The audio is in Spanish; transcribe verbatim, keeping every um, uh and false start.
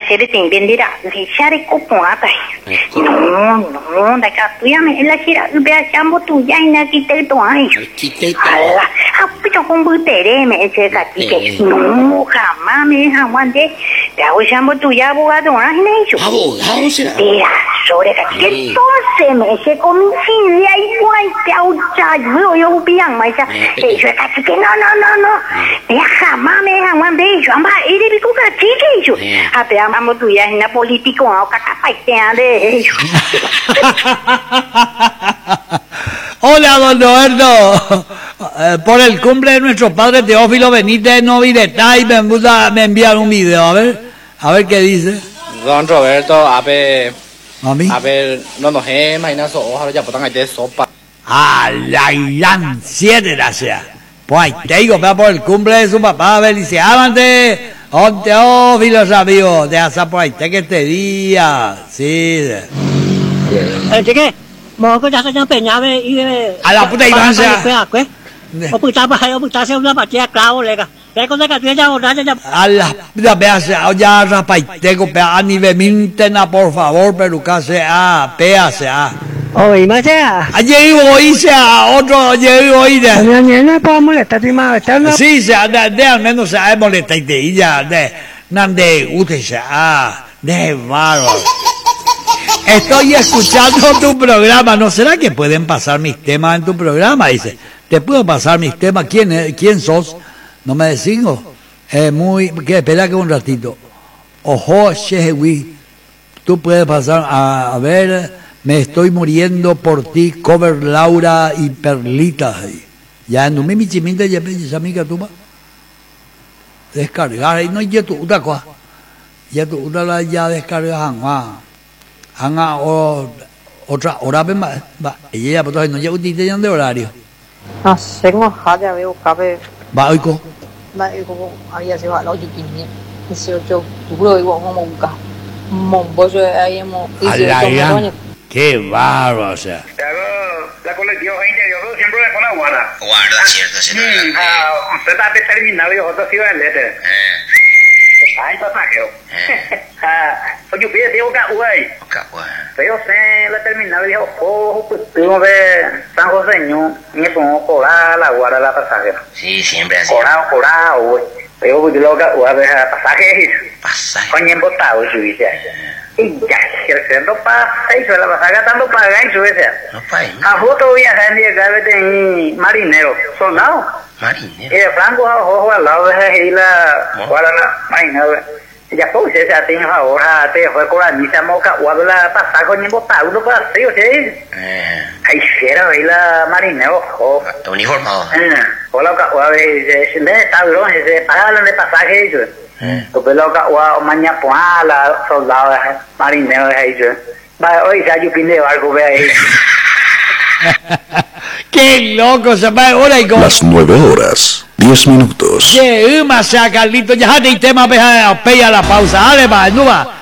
hacer este venderá le echare copoata no no da catuya me la gira vea chambo tu ya en arquitecto ay ala apito con butere me ese catique no jamás me aguante te hago chambo tu ya abogado ay no eso abogado será mira sobre catique entonces me ese comicio ahí guay te hago yo yo bien más eso catique no no no no me jamás me aguante yo amba ire bico catique eso até amamos tu ya en la política o cacapaitean de ellos. Hola, don Roberto. Eh, por el cumple de nuestro padre Teófilo Benítez Novireta y me, me enviaron un video, a ver, a ver qué dice. Don Roberto, a ver, a mí, a ver, no nos imagina so, ojalá ya puedan hacer sopa. Ah, la gran siete gracias. Pues ahí te digo, por el cumple de su papá, felicidades. Oh, Teófilo, amigo, de asa por ahí, te que te día, sí. Eh, ¿qué? Mo có ra cái bên nhà về y a la puta iban sea qué o puta para o puta hacer una partida clavo lega cái con cái tuyến nhau ra ra a la puta vea sea ya rapaiteco pe a nivel mintena por favor pero que sea pea sea oye más sea ayer hoy sea otro ayer hoy de no puedo molestar ti más sí sea de, de al menos sea molestar de ella de nande usted sea de bárbaro. Estoy escuchando tu programa. ¿No será que pueden pasar mis temas en tu programa? Dice, ¿te puedo pasar mis temas? ¿Quién, es? ¿Quién sos? No me decigo. Eh, muy, que espera que un ratito. Ojo, Shehewi, tú puedes pasar a, a ver, me estoy muriendo por ti, cover Laura y Perlita. Ya no me michiminta ya pensé amiga tú va. Descargar, no ya tú otra cosa. Ya tú otra ya descargas, Anga o otra hora más va ella pues no ya utilizan de horario ah tengo ya veo cabe va hoy co va como había se va lo yo tiene eso yo duro igual como un ca mon bollo ahí hemos qué bárbaro o sea la colección gente yo siempre le pone guarda guarda cierto cierto ah usted está determinado yo otro ciudad letra eh ay pasaje ah oye pide digo que güey pero se la terminaba dijo ojo pues tengo de San José ñu me pongo cola la guarda la pasaje sí siempre así cola cola güey pero pues lo que guarda pasaje pasaje con en botado su dice y ya creciendo para eso la pasaje tanto paga en su vez no paga a foto viajan de de marinero soldado marinero eh Franco ojo al lado de la guarda marinero ya pues se ha tenido ahora te fue con la misa moca guarda la pasaje con en botado no para sí o sea eh ahí era la marinero o uniformado eh hola o de se me está duro ese para de pasaje eso तो पहले का वो मन्या पुआ ला सोल्दाव है मारिने है जो भाई ओए साजू पिने वाल को भाई qué loco se va ahora y con las nueve horas diez minutos ye uma sea Carlito ya te tema peja la pausa dale va no va